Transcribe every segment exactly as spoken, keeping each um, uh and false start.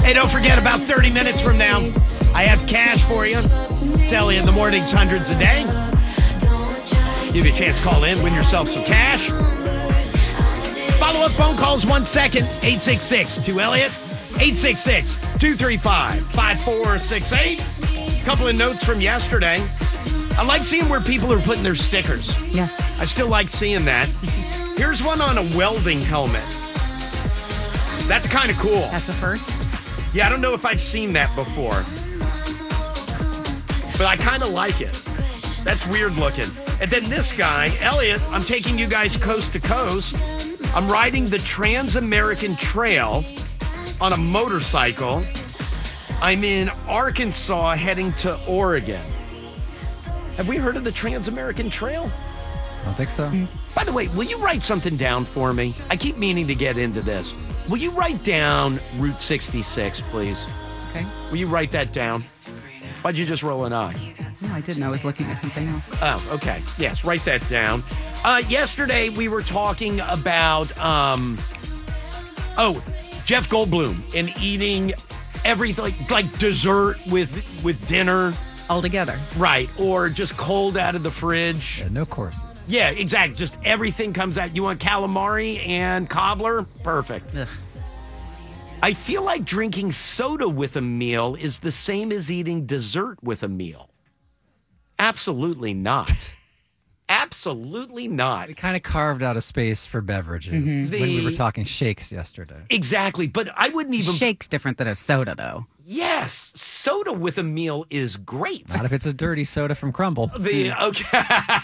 Hey, don't forget, about thirty minutes from now, I have cash for you. It's Elliot in the mornings, hundreds a day. Give you a chance to call in, win yourself some cash. Follow-up phone calls, one second, eight six six, two Elliot, eight six six, two three five, five four six eight. A couple of notes from yesterday. I like seeing where people are putting their stickers. Yes. I still like seeing that. Here's one on a welding helmet. That's kind of cool. That's a first? Yeah, I don't know if I've seen that before. But I kind of like it. That's weird looking. And then this guy, Elliot, I'm taking you guys coast to coast. I'm riding the Trans-American Trail on a motorcycle. I'm in Arkansas heading to Oregon. Have we heard of the Trans-American Trail? I don't think so. By the way, will you write something down for me? I keep meaning to get into this. Will you write down Route sixty-six, please? Okay. Will you write that down? Why'd you just roll an eye? No, I didn't. I was looking at something else. Oh, okay. Yes, write that down. Uh, yesterday, we were talking about, um, oh, Jeff Goldblum and eating everything, like, like dessert with with dinner. All together. Right, or just cold out of the fridge. Yeah, no courses. Yeah, exactly. Just everything comes out. You want calamari and cobbler? Perfect. Ugh. I feel like drinking soda with a meal is the same as eating dessert with a meal. Absolutely not. Absolutely not. We kind of carved out a space for beverages Mm-hmm. when we The- were talking shakes yesterday. Exactly, but I wouldn't even... Shake's different than a soda, though. Yes, soda with a meal is great. Not if it's a dirty soda from Crumble. The okay,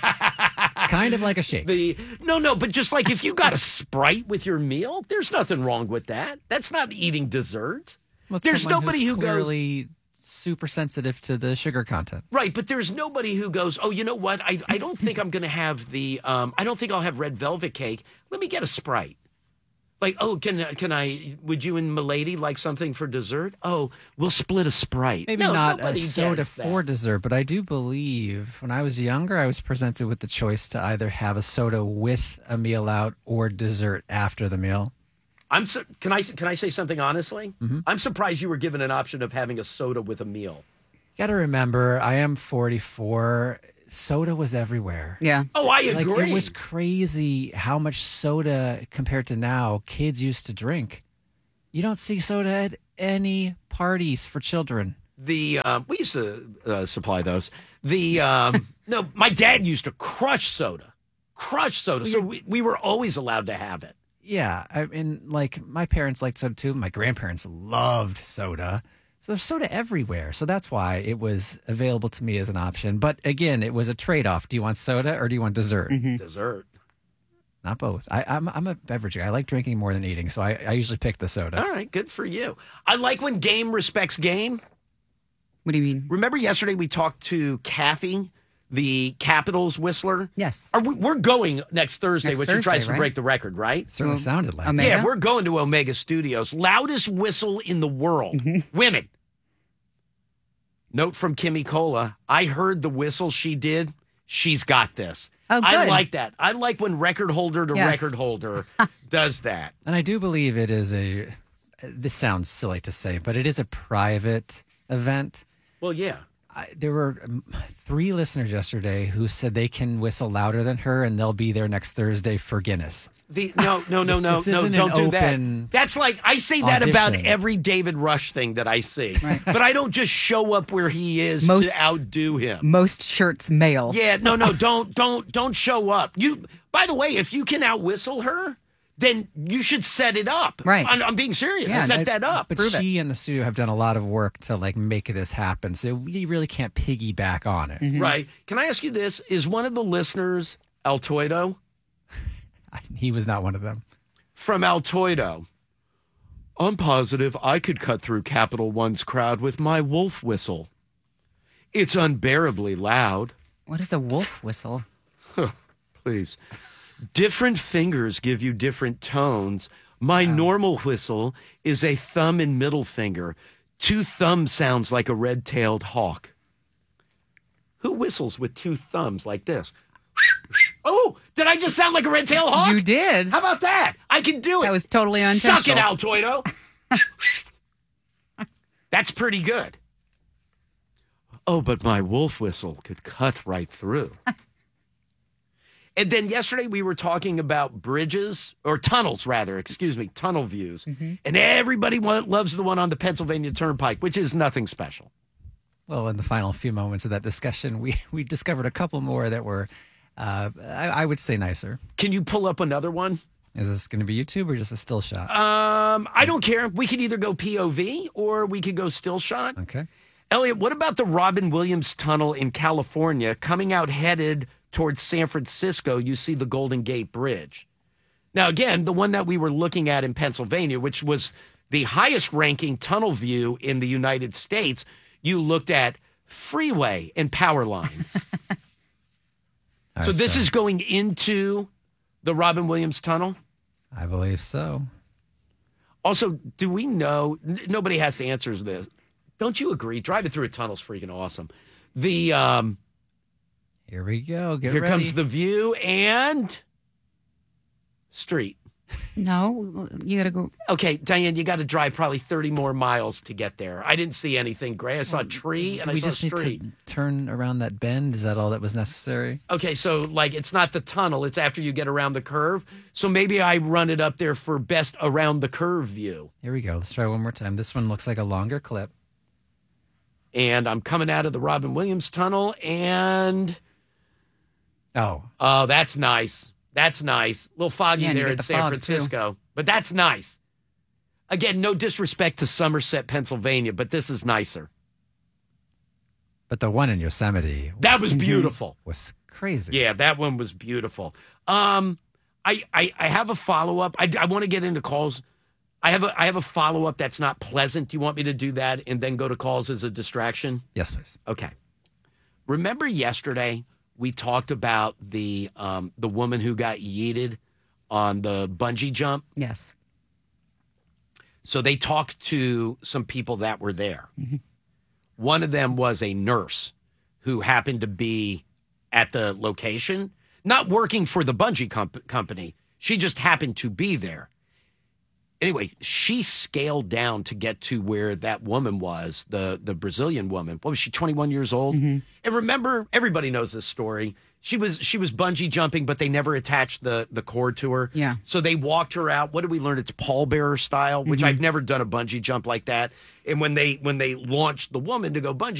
Kind of like a shake. the no, no, but just like if you got a Sprite with your meal, there's nothing wrong with that. That's not eating dessert. Well, it's there's someone nobody who's who goes clearly super sensitive to the sugar content. right, but there's nobody who goes, oh, you know what? I I don't think I'm going to have the um. I don't think I'll have red velvet cake. Let me get a Sprite. Like, oh, can can I? Would you and Milady like something for dessert? Oh, we'll split a Sprite. Maybe No, not a nobody soda gets that. for dessert, but I do believe when I was younger, I was presented with the choice to either have a soda with a meal out or dessert after the meal. I'm so, can I can I say something honestly? Mm-hmm. I'm surprised you were given an option of having a soda with a meal. You got to remember, I am forty-four. Soda was everywhere. Yeah. Oh, I Like, agree. it was crazy how much soda compared to now kids used to drink. You don't see soda at any parties for children. The um, we used to uh, supply those. The um, no, my dad used to crush soda, crush soda. So we, we were always allowed to have it. Yeah, I mean, like, my parents liked soda too. My grandparents loved soda. So there's soda everywhere. So that's why it was available to me as an option. But again, it was a trade-off. Do you want soda or do you want dessert? Dessert. Not both. I, I'm I'm a beverage guy. I like drinking more than eating, so I, I usually pick the soda. All right, good for you. I like when game respects game. What do you mean? Remember yesterday we talked to Kathy, the Capitals whistler? Yes. Are we, we're going next Thursday, Next which she Thursday, tries to right? break the record, right? Certainly Well, sounded like Omega? that. Yeah, we're going to Omega Studios. Loudest whistle in the world. Mm-hmm. Women. Note from Kimmy Cola. I heard the whistle she did. She's got this. Oh, I good. like that. I like when record holder to Yes. record holder does that. And I do believe it is a, this sounds silly to say, but it is a private event. Well, yeah. I, there were um, three listeners yesterday who said they can whistle louder than her and they'll be there next Thursday for Guinness. The no, no, no, This- no, this no, isn't don't an do open that. That's like I say that about audition. every David Rush thing that I see. But I don't just show up where he is Most- to outdo him. Most shirts male. Yeah, no, no, don't, don't, don't show up. You. By the way, if you can out whistle her, then you should set it up. Right. I'm, I'm being serious. Yeah, set I- that up. But Prove it. she and the studio have done a lot of work to like make this happen. So we really can't piggyback on it. Right. Can I ask you this? Is one of the listeners Altoido? He was not one of them. From Altoido. I'm positive I could cut through Capital One's crowd with my wolf whistle. It's unbearably loud. What is a wolf whistle? Please. Different fingers give you different tones. My normal whistle is a thumb and middle finger. Two thumbs sounds like a red-tailed hawk. Who whistles with two thumbs like this? Oh, did I just sound like a red-tailed hawk? You did. How about that? I can do it. That was totally Suck it, unintentional. Altoido. That's pretty good. Oh, but my wolf whistle could cut right through. And then yesterday we were talking about bridges, or tunnels, rather, excuse me, tunnel views. Mm-hmm. And everybody wa- loves the one on the Pennsylvania Turnpike, which is nothing special. Well, in the final few moments of that discussion, we, we discovered a couple more that were, uh, I, I would say, nicer. Can you pull up another one? Is this going to be YouTube or just a still shot? Um, I don't care. We could either go P O V or we could go still shot. Okay. Elliot, what about the Robin Williams Tunnel in California coming out headed towards San Francisco? You see the Golden Gate Bridge. Now, again, the one that we were looking at in Pennsylvania, which was the highest ranking tunnel view in the United States, you looked at freeway and power lines. so right, this so- is going into the Robin Williams Tunnel? I believe so. Also, do we know, n- nobody has to answer this. Don't you agree? Driving through a tunnel's freaking awesome. The, um, Here we go. Get here ready. comes the view and street. No, you got to go. Okay, Diane, you got to drive probably thirty more miles to get there. I didn't see anything, Gray. I saw a tree and Do I we saw a just need street. to turn around that bend? Is that all that was necessary? Okay, so like it's not the tunnel, it's after you get around the curve. So maybe I run it up there for best around the curve view. Here we go. Let's try one more time. This one looks like a longer clip. And I'm coming out of the Robin Williams Tunnel and Oh, oh, that's nice. That's nice. A little foggy Yeah, and you there get in the San fog, too. Francisco, but that's nice. Again, no disrespect to Somerset, Pennsylvania, but this is nicer. but the one in Yosemite That was beautiful. was crazy. Yeah, that one was beautiful. Um, I, I, I have a follow up. I, I want to get into calls. I have a I have a follow up that's not pleasant. Do you want me to do that and then go to calls as a distraction? Yes, please. Okay. Remember yesterday we talked about the um, the woman who got yeeted on the bungee jump? Yes. So they talked to some people that were there. Mm-hmm. One of them was a nurse who happened to be at the location, not working for the bungee comp- company. She just happened to be there. Anyway, she scaled down to get to where that woman was, the, the Brazilian woman. What was she, twenty-one years old? Mm-hmm. And remember, everybody knows this story. She was she was bungee jumping, but they never attached the, the cord to her. Yeah. So they walked her out. What did we learn? It's pallbearer style, which Mm-hmm. I've never done a bungee jump like that. And when they when they launched the woman to go bungee